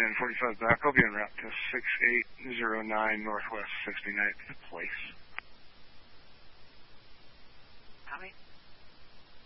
1045 back. I'll be en route to 6809 Northwest 69th Place. Copy.